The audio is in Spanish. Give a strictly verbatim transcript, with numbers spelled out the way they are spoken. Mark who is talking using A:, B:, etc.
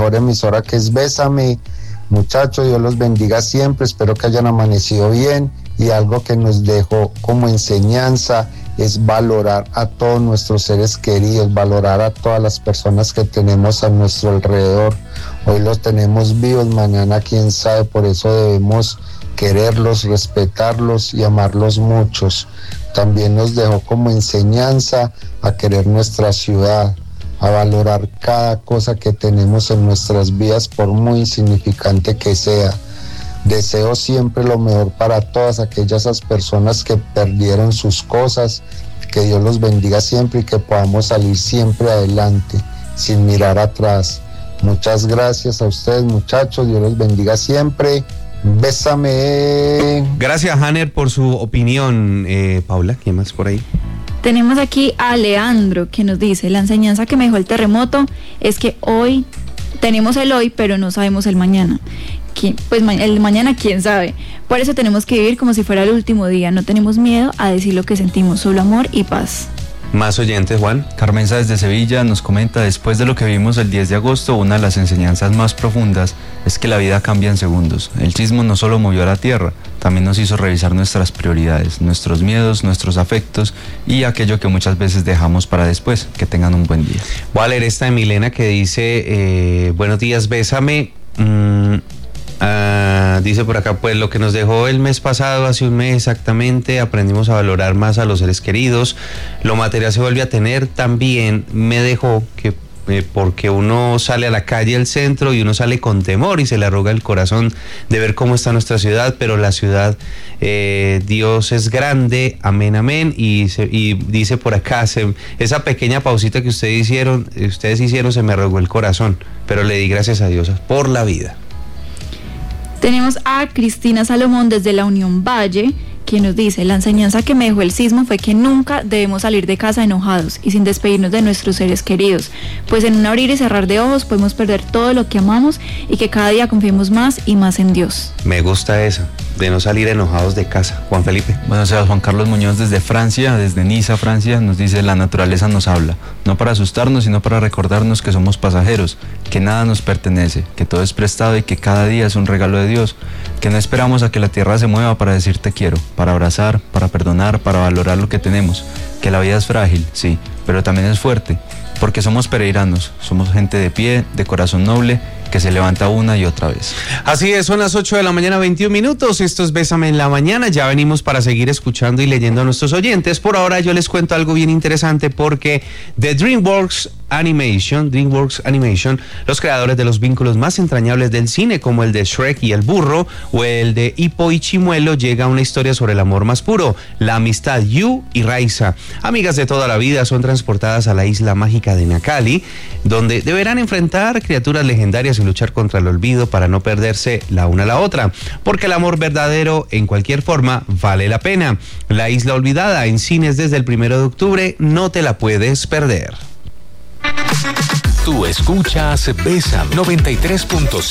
A: mejor emisora que es Bésame. Muchachos, Dios los bendiga siempre, espero que hayan amanecido bien, y algo que nos dejó como enseñanza es valorar a todos nuestros seres queridos, valorar a todas las personas que tenemos a nuestro alrededor. Hoy los tenemos vivos, mañana quién sabe, por eso debemos quererlos, respetarlos y amarlos muchos. También nos dejó como enseñanza a querer nuestra ciudad, a valorar cada cosa que tenemos en nuestras vidas, por muy insignificante que sea. Deseo siempre lo mejor para todas aquellas personas que perdieron sus cosas, que Dios los bendiga siempre y que podamos salir siempre adelante, sin mirar atrás. Muchas gracias a ustedes, muchachos, Dios los bendiga siempre. Bésame.
B: Gracias, Hanner, por su opinión. Eh, Paula, ¿quién más por ahí?
C: Tenemos aquí a Leandro, que nos dice: la enseñanza que me dejó el terremoto es que hoy tenemos el hoy, pero no sabemos el mañana. ¿Quién? Pues el mañana quién sabe. Por eso tenemos que vivir como si fuera el último día. No tenemos miedo a decir lo que sentimos, solo amor y paz.
B: Más oyentes, Juan.
D: Carmenza desde Sevilla nos comenta: después de lo que vimos el diez de agosto, una de las enseñanzas más profundas es que la vida cambia en segundos. El sismo no solo movió la tierra, también nos hizo revisar nuestras prioridades, nuestros miedos, nuestros afectos y aquello que muchas veces dejamos para después. Que tengan un buen día.
B: Voy a leer esta de Milena que dice: eh, buenos días, Bésame. Mm, Uh, dice por acá, pues lo que nos dejó el mes pasado, hace un mes exactamente, aprendimos a valorar más a los seres queridos, lo material se vuelve a tener. También me dejó que eh, porque uno sale a la calle, al centro, y uno sale con temor y se le arruga el corazón de ver cómo está nuestra ciudad, pero la ciudad, eh, Dios es grande, amén, amén. Y, se, y dice por acá, se, esa pequeña pausita que ustedes hicieron, ustedes hicieron, se me arrugó el corazón, pero le di gracias a Dios por la vida.
C: Tenemos a Cristina Salomón desde la Unión Valle, quien nos dice: la enseñanza que me dejó el sismo fue que nunca debemos salir de casa enojados y sin despedirnos de nuestros seres queridos, pues en un abrir y cerrar de ojos podemos perder todo lo que amamos, y que cada día confiemos más y más en Dios.
B: Me gusta eso, de no salir enojados de casa. Juan Felipe.
D: Bueno, o sea, Juan Carlos Muñoz desde Francia, desde Niza, Francia, nos dice: la naturaleza nos habla, no para asustarnos, sino para recordarnos que somos pasajeros, que nada nos pertenece, que todo es prestado y que cada día es un regalo de Dios, que no esperamos a que la tierra se mueva para decir te quiero, para abrazar, para perdonar, para valorar lo que tenemos, que la vida es frágil, sí, pero también es fuerte, porque somos peregrinos, somos gente de pie, de corazón noble, que se levanta una y otra vez.
B: Así es, son las ocho de la mañana, veintiún minutos, esto es Bésame en la Mañana, ya venimos para seguir escuchando y leyendo a nuestros oyentes. Por ahora yo les cuento algo bien interesante, porque de DreamWorks Animation, DreamWorks Animation, los creadores de los vínculos más entrañables del cine, como el de Shrek y el burro, o el de Hippo y Chimuelo, llega una historia sobre el amor más puro, la amistad. Yu y Raiza, amigas de toda la vida, son transportadas a la isla mágica de Nakali, donde deberán enfrentar criaturas legendarias y luchar contra el olvido para no perderse la una a la otra, porque el amor verdadero en cualquier forma vale la pena. La Isla Olvidada, en cines desde el primero de octubre, no te la puedes perder.
E: Tú escuchas Bésame noventa y tres punto cinco.